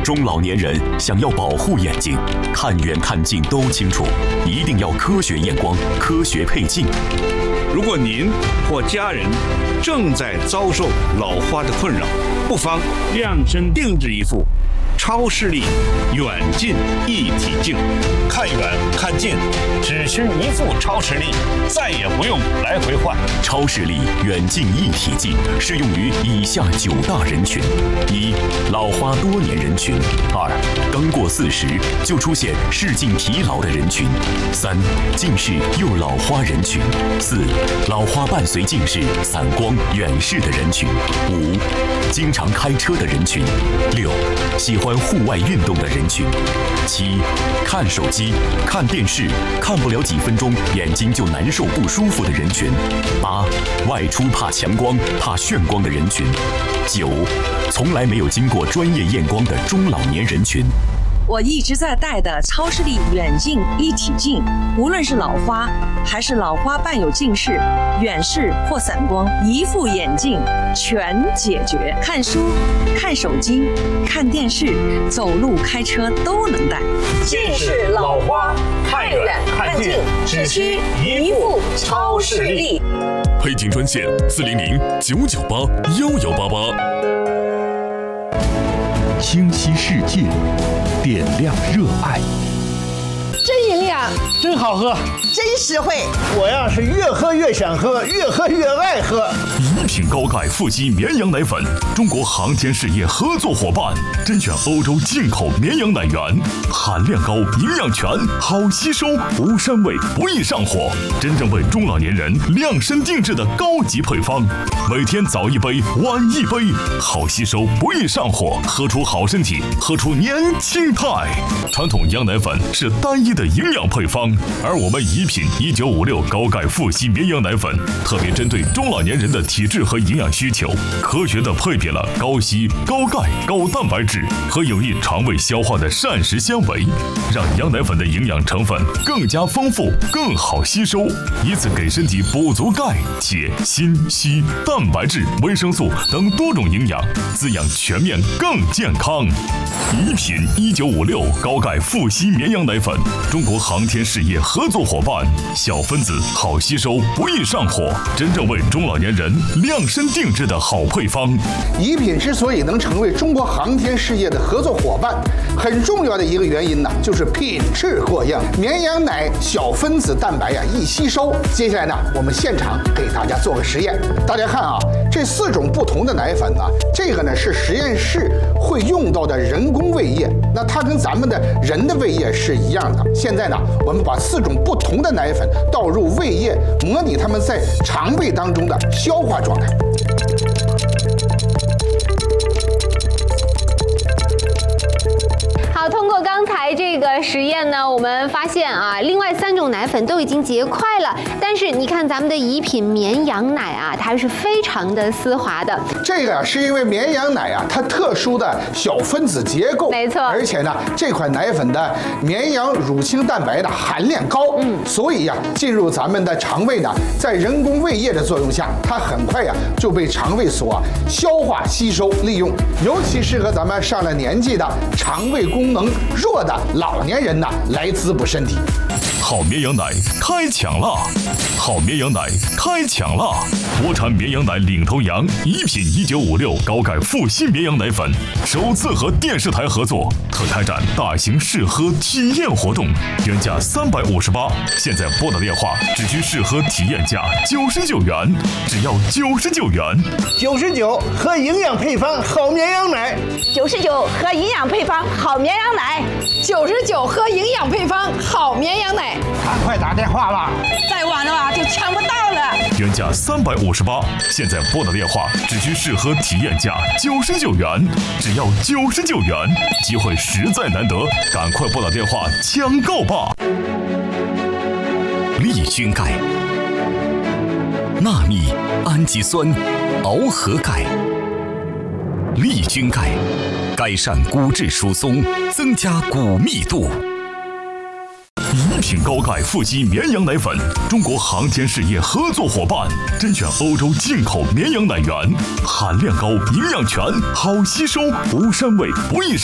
中老年人想要保护眼睛，看远看近都清楚，一定要科学验光、科学配镜。 如果您或家人正在遭受老花的困扰，不妨量身定制一副超视力远近一体镜，看远看近只需一副超视力，再也不用来回换。 超视力远近一体镜适用于以下9大人群：一、老花多年人群；二、刚过40就出现视镜疲劳的人群；三、近视又老花人群；四、老花伴随近视、散光、远视的人群；五、经常开车的人群；六、喜欢户外运动的人群；七、看手机、看电视看不了几分钟眼睛就难受不舒服的人群；八、外出怕强光、怕眩光的人群；九、从来没有经过专业验光的中老年人群。 我一直在戴的超视力远近一体镜，无论是老花还是老花伴有近视、远视或散光，一副眼镜全解决。看书、看手机、看电视、走路、开车都能戴。 近视、老花，看远看近，只需一副超视力。 配镜专线400-998-1188。 清晰世界，点亮热爱。 真营养， 真好喝， 真实惠。 我呀是越喝越想喝，越喝越爱喝。 一品高钙富硒绵羊奶粉，中国航天事业合作伙伴，甄选欧洲进口绵羊奶源，含量高，营养全，好吸收，无膻味，不易上火，真正为中老年人量身定制的高级配方。每天早一杯，晚一杯，好吸收，不易上火，喝出好身体，喝出年轻态。传统羊奶粉是单一的营养配方，而我们宜品1956高钙富硒绵羊奶粉，特别针对中老年人的体质和营养需求，科学的配比了高硒、高钙、高蛋白质和有益肠胃消化的膳食纤维，让羊奶粉的营养成分更加丰富，更好吸收，以此给身体补足钙、铁、锌、硒、蛋白质、维生素等多种营养，滋养全面更健康。宜品1956高钙富硒绵羊奶粉，中国航天事业合作伙伴，小分子好吸收，不易上火，真正为中老年人量身定制的好配方。 宜品之所以能成为中国航天事业的合作伙伴，很重要的一个原因呢，就是品质过硬，绵羊奶小分子蛋白呀易吸收。接下来呢，我们现场给大家做个实验，大家看啊，这4种不同的奶粉呢，这个呢是实验室会用到的人工胃液，那它跟咱们的人的胃液是一样的。现在呢，我们把4种不同的奶粉倒入胃液，模拟它们在肠胃当中的消化状态。 好，通过刚才这个实验呢，我们发现啊，另外3种奶粉都已经结块了，但是你看咱们的宜品绵羊奶啊，它是非常的丝滑的。 这个是因为绵羊奶啊，它特殊的小分子结构， 没错， 而且呢，这款奶粉的绵羊乳清蛋白的含量高，所以呀，进入咱们的肠胃呢，在人工胃液的作用下，它很快呀就被肠胃所消化吸收利用，尤其适合咱们上了年纪的肠胃功能弱的老年人呢来滋补身体。 好绵羊奶开抢啦！好绵羊奶开抢啦！国产绵羊奶领头羊宜品1956高钙富硒绵羊奶粉首次和电视台合作，特开展大型试喝体验活动，原价358，现在拨打电话只需试喝体验价99元，只要99元。 99喝营养配方好绵羊奶 ，99喝营养配方好绵羊奶 ，99喝营养配方好绵羊奶。 赶快打电话吧， 再晚的话就抢不到了。 原价358，现在拨打电话只需试喝体验价99元，只要99元，机会实在难得，赶快拨打电话抢购吧。 利菌钙、纳米氨基酸螯合钙，利菌钙改善骨质疏松，增加骨密度。 宜品高钙富硒绵羊奶粉，中国航天事业合作伙伴，甄选欧洲进口绵羊奶源，含量高，营养全，好吸收，无膻味，不易